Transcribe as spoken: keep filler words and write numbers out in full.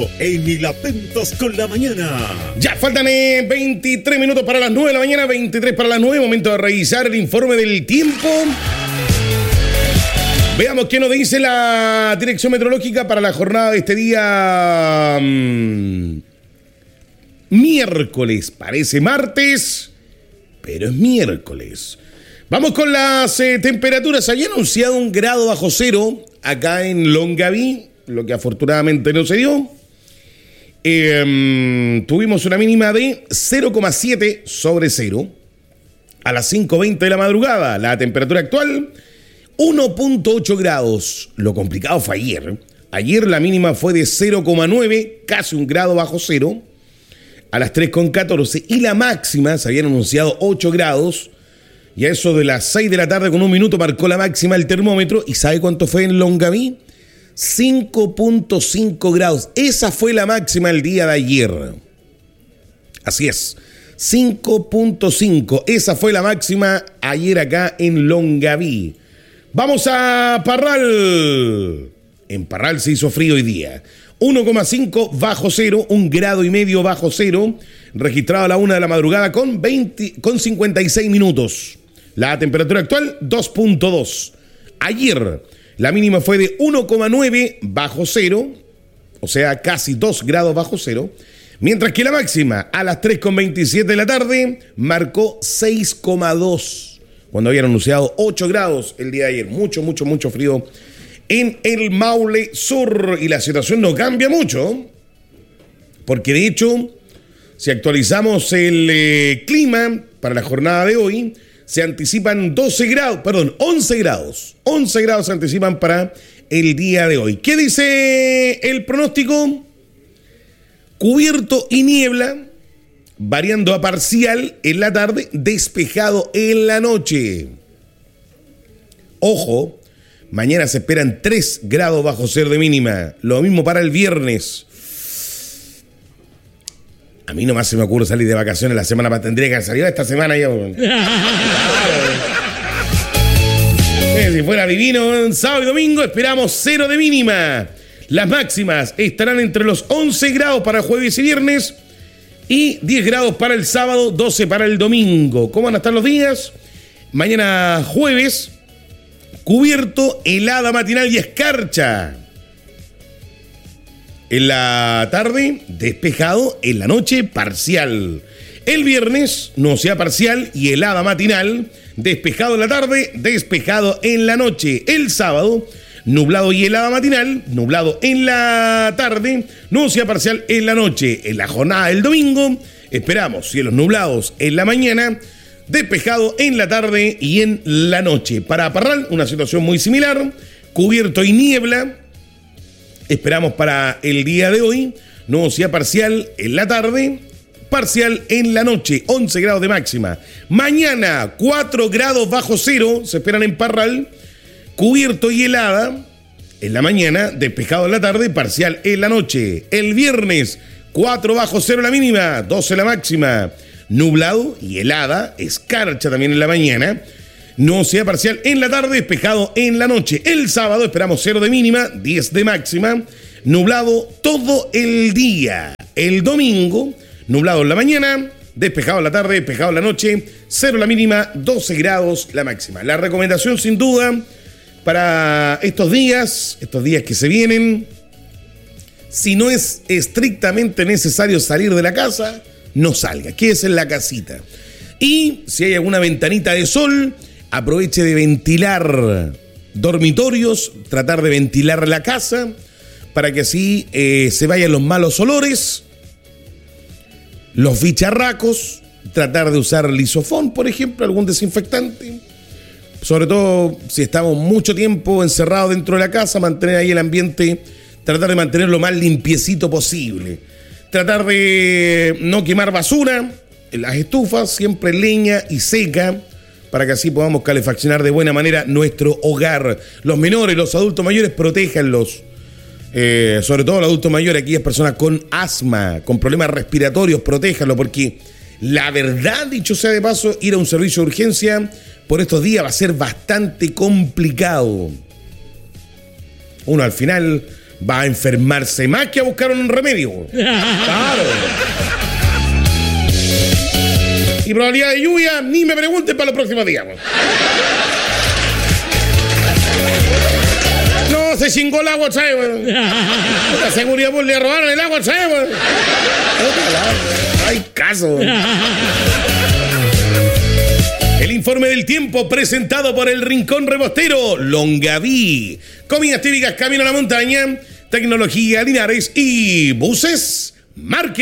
En Mil Atentos con la Mañana. Ya faltan eh, veintitrés minutos para las nueve de la mañana, veintitrés para las nueve, momento de revisar el informe del tiempo. Veamos qué nos dice la Dirección Meteorológica para la jornada de este día mmm, miércoles. Parece martes, pero es miércoles. Vamos con las eh, temperaturas. Había anunciado un grado bajo cero acá en Longaví, lo que afortunadamente no se dio. Eh, tuvimos una mínima de cero coma siete sobre cero a las cinco veinte de la madrugada. La temperatura actual, uno punto ocho grados. Lo complicado fue ayer. Ayer la mínima fue de cero coma nueve, casi un grado bajo cero, a las tres coma catorce. Y la máxima, se habían anunciado ocho grados. Y a eso de las seis de la tarde con un minuto marcó la máxima el termómetro. ¿Y sabe cuánto fue en Longaví? cinco punto cinco grados. Esa fue la máxima el día de ayer. Así es. cinco punto cinco. Esa fue la máxima ayer acá en Longaví. Vamos a Parral. En Parral se hizo frío hoy día. uno coma cinco bajo cero, un grado y medio bajo cero. Registrado a la una de la madrugada con, veinte, con cincuenta y seis minutos. La temperatura actual, dos punto dos. Ayer la mínima fue de uno coma nueve bajo cero, o sea, casi dos grados bajo cero, mientras que la máxima a las tres coma veintisiete de la tarde marcó seis coma dos, cuando habían anunciado ocho grados el día de ayer. Mucho, mucho, mucho frío en el Maule Sur, y la situación no cambia mucho, porque de hecho, si actualizamos el eh, clima para la jornada de hoy, se anticipan doce grados, perdón, once grados. once grados se anticipan para el día de hoy. ¿Qué dice el pronóstico? Cubierto y niebla, variando a parcial en la tarde, despejado en la noche. Ojo, mañana se esperan tres grados bajo cero de mínima. Lo mismo para el viernes. A mí nomás se me ocurre salir de vacaciones la semana más. Tendría que haber salido esta semana ya. eh, si fuera divino, sábado y domingo esperamos cero de mínima. Las máximas estarán entre los once grados para jueves y viernes y diez grados para el sábado, doce para el domingo. ¿Cómo van a estar los días? Mañana jueves, cubierto, helada matinal y escarcha. En la tarde, despejado. En la noche, parcial. El viernes, nubosidad parcial y helada matinal. Despejado en la tarde, despejado en la noche. El sábado, nublado y helada matinal. Nublado en la tarde, nubosidad parcial en la noche. En la jornada del domingo, esperamos cielos nublados en la mañana, despejado en la tarde y en la noche. Para Parral, una situación muy similar. Cubierto y niebla. Esperamos para el día de hoy, nubosidad parcial en la tarde, parcial en la noche, once grados de máxima. Mañana, cuatro grados bajo cero, se esperan en Parral, cubierto y helada en la mañana, despejado en la tarde, parcial en la noche. El viernes, cuatro bajo cero la mínima, doce la máxima, nublado y helada, escarcha también en la mañana. Nubosidad parcial en la tarde, despejado en la noche. El sábado esperamos cero de mínima, diez de máxima, nublado todo el día. El domingo, nublado en la mañana, despejado en la tarde, despejado en la noche, cero la mínima, doce grados la máxima. La recomendación sin duda para estos días, estos días que se vienen, si no es estrictamente necesario salir de la casa, no salga, quédese en la casita. Y si hay alguna ventanita de sol, aproveche de ventilar dormitorios, tratar de ventilar la casa para que así eh, se vayan los malos olores, los bicharracos, tratar de usar lisofón, por ejemplo, algún desinfectante, sobre todo si estamos mucho tiempo encerrados dentro de la casa, mantener ahí el ambiente, tratar de mantenerlo lo más limpiecito posible, tratar de no quemar basura en las estufas, siempre leña y seca, para que así podamos calefaccionar de buena manera nuestro hogar. Los menores, los adultos mayores, protéjanlos. Eh, sobre todo los adultos mayores, aquellas personas con asma, con problemas respiratorios, protéjanlos, porque la verdad, dicho sea de paso, ir a un servicio de urgencia por estos días va a ser bastante complicado. Uno al final va a enfermarse más que a buscar un remedio. Claro. Y probabilidad de lluvia, ni me pregunten para los próximos días. No, se chingó el agua, ¿sabes? La seguridad pues, le robaron el agua, ¿sabes? Hay caso. El informe del tiempo presentado por el Rincón Repostero, Longaví. Comidas típicas, camino a la montaña, tecnología, Linares y buses. Marque.